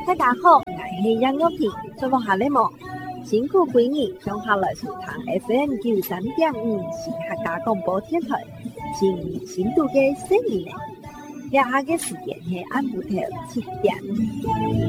大家好，我是杨玉萍，做落下礼物，辛苦几年，上下来收听 FM 93.5是客家广播电台，新年新度嘅新年，以下嘅時間係晏午頭7點。